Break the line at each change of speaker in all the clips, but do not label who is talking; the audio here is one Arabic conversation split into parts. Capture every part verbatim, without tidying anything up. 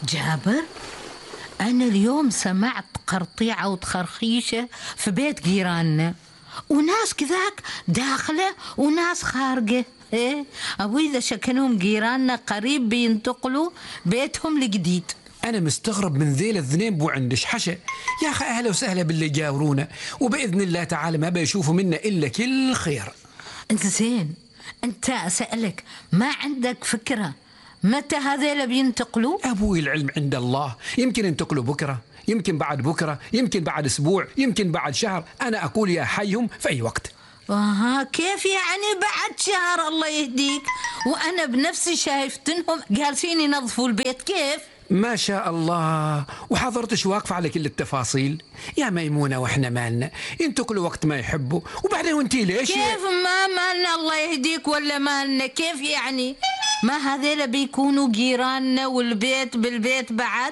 جابر، أنا اليوم سمعت قرطيعة وتخرخيشة في بيت جيراننا، وناس كذاك داخلة وناس خارجة. إيه أبوي إذا شكلهم جيراننا قريب بينتقلوا بيتهم الجديد.
أنا مستغرب من ذيل الذنين بو عندش حشا. يا أخي أهلا وسهلا باللي جاورونا، وبإذن الله تعالى ما بيشوفوا منا إلا كل خير.
أنت زين، أنت أسألك ما عندك فكرة متى هذيلا بينتقلوا؟
أبوي العلم عند الله، يمكن ينتقلوا بكرة، يمكن بعد بكرة، يمكن بعد أسبوع، يمكن بعد شهر. أنا أقول يا حيهم في أي وقت.
آه كيف يعني بعد شهر؟ الله يهديك، وأنا بنفسي شايفتنهم جالسين ينظفوا البيت. كيف؟
ما شاء الله، وحضرتش واقفة على كل التفاصيل. يا ميمونة وإحنا مالنا، ينتقلوا وقت ما يحبوا، وبعدين وانتي ليش؟
كيف ما مالنا الله يهديك ولا مالنا؟ كيف يعني؟ ما هذيلا بيكونوا جيراننا والبيت بالبيت بعد؟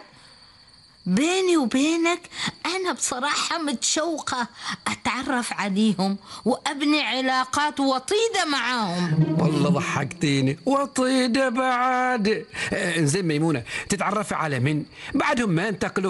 بيني وبينك أنا بصراحة متشوقة أتعرف عليهم وأبني علاقات وطيدة معاهم.
والله ضحكتيني، وطيدة بعد. آه زين ميمونة، تتعرفي على من؟ بعدهم ما انتقلوا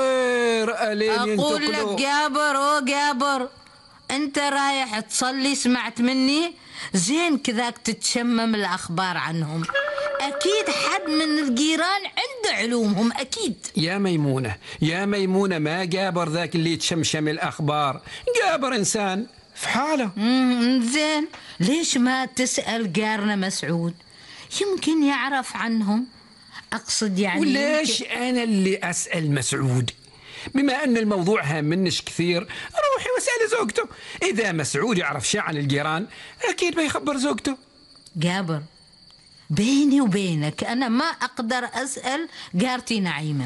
خير ألين ينتقلوا.
أقول لك جابر، أو جابر أنت رايح تصلي سمعت مني؟ زين كذاك تتشمم الأخبار عنهم، أكيد حد من الجيران عنده علومهم أكيد.
يا ميمونة يا ميمونة، ما جابر ذاك اللي يتشمشم الأخبار، جابر إنسان في حاله.
زين ليش ما تسأل جارنا مسعود، يمكن يعرف عنهم. أقصد يعني
وليش يمكن... أنا اللي أسأل مسعود؟ بما أن الموضوع هام منش كثير، روحي واسألي زوجته. إذا مسعود يعرف شيء عن الجيران أكيد بيخبر زوجته.
جابر بيني وبينك أنا ما أقدر أسأل جارتي نعيمة.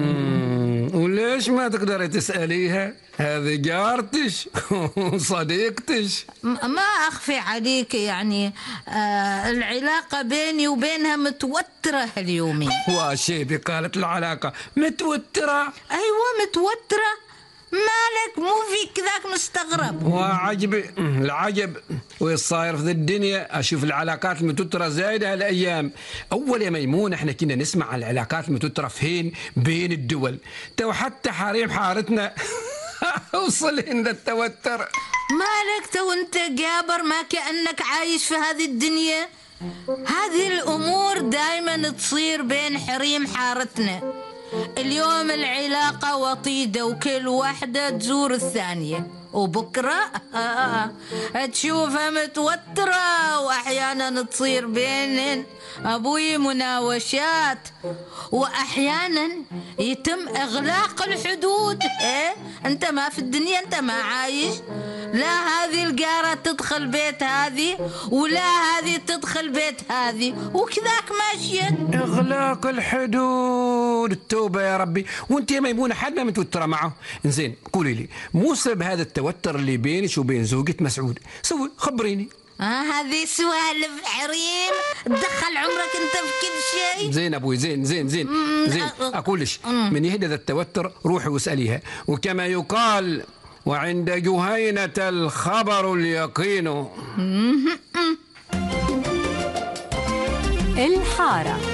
وليش ما تقدري تسأليها؟ هذه جارتش وصديقتش.
ما أخفي عليك يعني آه العلاقة بيني وبينها متوترة اليومين.
وشيبي قالت العلاقة متوترة؟
أيوة متوترة، مالك مو في كذاك مستغرب؟
وعجبي العجب ويصاير في ذي الدنيا. أشوف العلاقات المتوترة زايدة هالأيام. أول يا ميمون احنا كنا نسمع عن العلاقات المتوترة فين؟ بين الدول. تو حتى حريم حارتنا وصل عند التوتر.
مالك تو انت جابر ما كأنك عايش في هذه الدنيا؟ هذه الأمور دايما تصير بين حريم حارتنا. اليوم العلاقة وطيدة وكل واحدة تزور الثانية، وبكرة آه تشوفها متوترة، وأحيانا تصير بينهن أبوي مناوشات، وأحيانا يتم إغلاق الحدود. إيه؟ أنت ما في الدنيا، أنت ما عايش. لا هذه الجارة تدخل بيت هذه ولا هذه تدخل بيت هذه، وكذاك ماشية.
إغلاق الحدود، التوبة يا ربي. وانت يا ميمونة حد ما متوترة معه؟ زين قولي لي، مو سبب هذا التوتر اللي بينك وبين زوجة مسعود؟ سوي خبريني.
آه هذه سوالف حريم، تدخل عمرك انت في كل شيء.
زين ابوي، زين زين زين زين اقولش من يهدى ذا التوتر روحي واسأليها. وكما يقال وعند جهينة الخبر اليقين.
الحارة.